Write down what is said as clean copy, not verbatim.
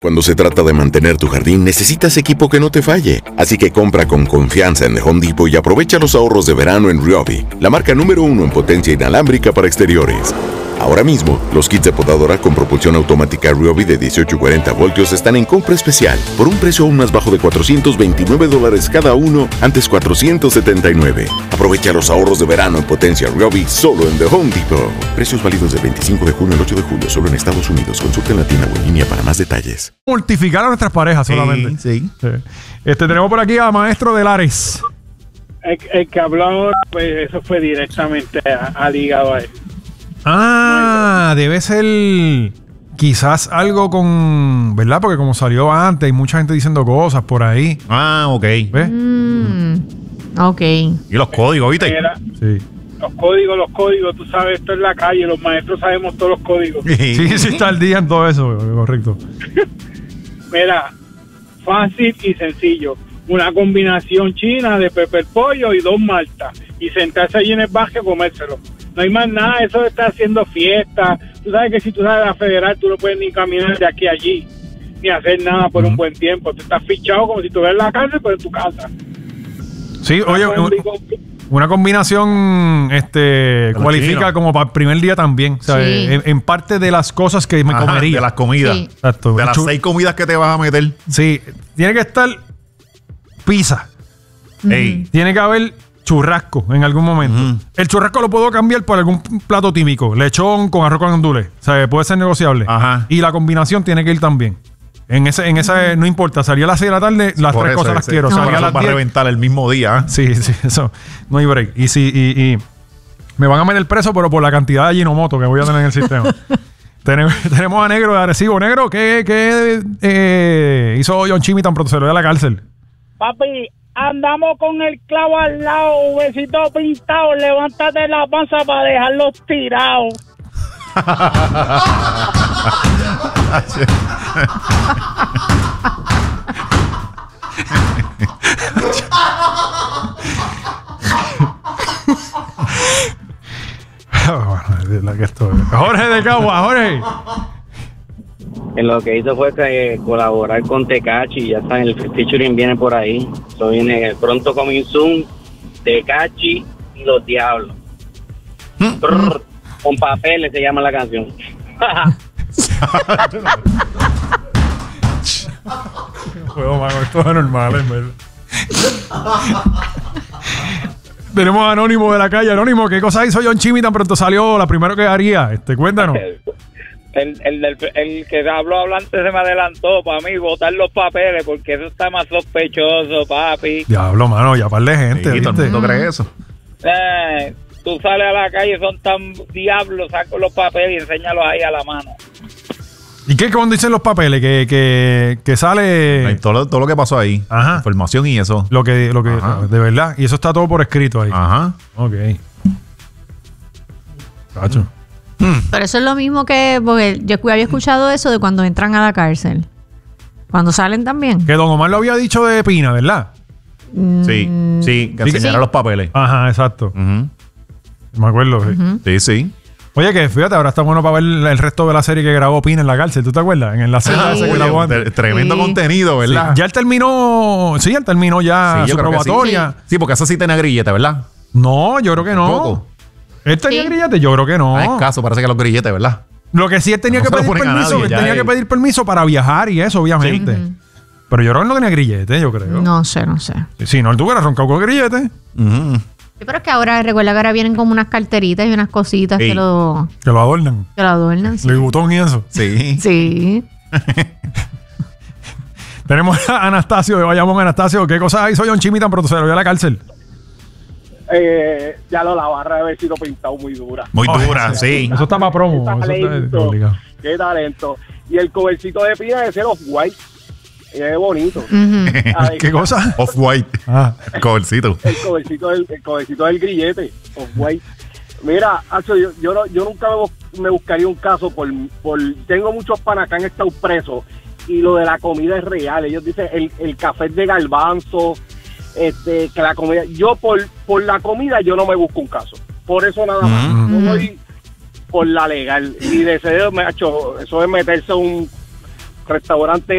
Cuando se trata de mantener tu jardín, necesitas equipo que no te falle. Así que compra con confianza en The Home Depot y aprovecha los ahorros de verano en Ryobi, la marca número 1 en potencia inalámbrica para exteriores. Ahora mismo, los kits de podadora con propulsión automática Ryobi de 18 y 40 voltios están en compra especial por un precio aún más bajo de $429 cada uno, antes $479. Aprovecha los ahorros de verano en potencia Ryobi solo en The Home Depot. Precios válidos del 25 de junio al 8 de julio solo en Estados Unidos. Consulta en la tienda o en línea para más detalles. Mortificar a nuestras parejas solamente. Sí. Tenemos por aquí a Maestro de Lares. El que habló ahora, pues eso fue directamente al hígado a él. Debe ser quizás algo con, ¿verdad? Porque como salió antes, hay mucha gente diciendo cosas por ahí. Ok. ¿Ves? Ok. Y los códigos, ¿viste? Mira, Sí. los códigos, tú sabes, esto en la calle, los maestros sabemos todos los códigos. Sí, está al día en todo eso, correcto. Mira, fácil y sencillo. Una combinación china de pepper pollo y 2 maltas. Y sentarse allí en el baje a comérselo. No hay más nada, eso de estar haciendo fiesta. Tú sabes que si tú sales a la federal, tú no puedes ni caminar de aquí a allí, ni hacer nada por un buen tiempo. Tú estás fichado como si estuvieras en la cárcel, pero en tu casa. Sí, oye, una combinación cualifica chino, como para el primer día también. O sea, Sí. en parte de las cosas que me comería. De las comidas. Sí. Exacto. De las 6 comidas que te vas a meter. Sí, tiene que estar pizza. Ey. Tiene que haber churrasco en algún momento. El churrasco lo puedo cambiar por algún plato típico. Lechón con arroz con gandules. O sea, puede ser negociable. Ajá. Y la combinación tiene que ir también. En ese no importa. Salía a las 6 de la tarde, las Por tres eso, cosas las quiero. ese Salía a corazón las va a 10. reventar el mismo día. Sí, eso. No hay break. Y me van a meter preso, pero por la cantidad de Ginomoto que voy a tener en el sistema. Tenemos a Negro de Arecibo. Negro, ¿qué hizo John Chimmy tan pronto se lo dio a la cárcel? Papi, andamos con el clavo al lado, besito pintado, levántate la panza para dejarlos tirados. Jorge de Cagua, Jorge. Lo que hizo fue colaborar con Tekashi, ya saben, el featuring viene por ahí. Eso viene pronto coming soon, Tekashi y los Diablos. Brr, con papeles se llama la canción. Juego, mano, esto es anormal, en verdad. Tenemos a Anónimo de la calle. Anónimo, ¿qué cosa hizo John Chimmy tan pronto salió la primera que haría? Cuéntanos. El que habló hablante se me adelantó para mí botar los papeles porque eso está más sospechoso, papi. Diablo, mano, ya par de gente. Sí, todo el ¿viste? mundo cree eso. Tú sales a la calle, son tan diablos, saco los papeles y enséñalos ahí a la mano. ¿Y qué cuando dicen los papeles? Que sale Ay, todo lo que pasó ahí. Ajá. Información y eso. lo que Ajá. de verdad. Y eso está todo por escrito ahí. Ajá. Ok. Cacho. Pero eso es lo mismo que... Porque yo había escuchado eso de cuando entran a la cárcel. Cuando salen también. Que Don Omar lo había dicho de Pina, ¿verdad? Sí, que enseñara los papeles. Ajá, exacto. Ujú. Me acuerdo. Sí. Sí. Oye, que fíjate, ahora está bueno para ver el resto de la serie que grabó Pina en la cárcel. ¿Tú te acuerdas? En la celda esa que grabó antes. Tremendo Sí. contenido, ¿verdad? Ya él terminó... Sí, él terminó ya Sí, su yo creo que sí. probatoria. Sí, porque esa sí tenía grillete, ¿verdad? No, yo creo que no. Tampoco. ¿Él tenía Sí. grillete? Yo creo que no. Ah, escaso, parece que los grilletes, ¿verdad? Lo que sí él tenía No que se lo pedir ponen a permiso. nadie, Él ya tenía él. que pedir permiso para viajar y eso, obviamente. Ujú. Pero yo creo que él no tenía grillete, yo creo. No sé. Si no, él tuviera roncado con grillete. Ujú. Sí, pero es que ahora, recuerda que ahora vienen como unas carteritas y unas cositas Sí. que lo Que lo adornan. adornan. Sí. Louis Vuitton y eso. Sí. Sí. Tenemos a Anastasio de Bayamón. Anastasio, ¿qué cosa hizo John Chimmy tan pronto se lo dio a la cárcel? Ya la barra de besito pintado muy dura. Muy Oh, dura, sí. Eso está para promo. Eso está Talento. obligado. Qué talento. Y el covercito de Pina de ser Off-White. Es bonito. Ujú. Ay, ¿Qué cosa? Off-white. Ah, El covercito. el covercito del grillete. Off-White. Mira, Acho, yo nunca me buscaría un caso por tengo muchos panas que han estado presos y lo de la comida es real. Ellos dicen el café es de garbanzo, que la comida, yo por la comida yo no me busco un caso. Por eso nada más. No voy por la legal. Y de ser, macho, eso es meterse un restaurantes